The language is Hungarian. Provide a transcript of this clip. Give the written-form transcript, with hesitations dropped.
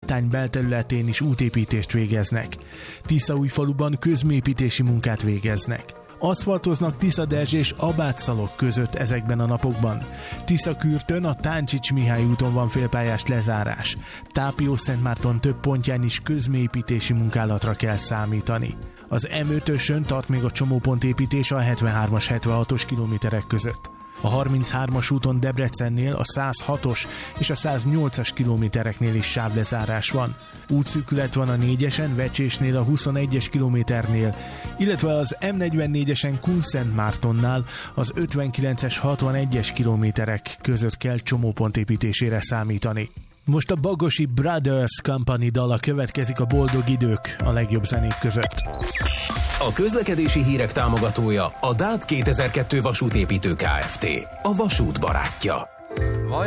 Pattány belterületén is útépítést végeznek. Tiszaújfaluban közműépítési munkát végeznek. Aszfaltoznak Tiszadezs és Abátszalok között ezekben a napokban. Tiszakürtön a Táncsics Mihály úton van félpályás lezárás. Tápió-Szentmárton több pontján is közműépítési munkálatra kell számítani. Az M5-ösön tart még a csomópontépítés a 73-as 76-os kilométerek között. A 33-as úton Debrecennél a 106-os és a 108-as kilométereknél is sávlezárás van. Útszűkület van a 4-esen Vecsésnél a 21-es kilométernél, illetve az M44-esen Kunszentmártonnál az 59-es 61-es kilométerek között kell csomópontépítésére számítani. Most a Bagosi Brothers Company dala következik, a Boldog idők a legjobb zenék között. A közlekedési hírek támogatója a DÁT 2002 vasútépítő Kft. A vasút barátja.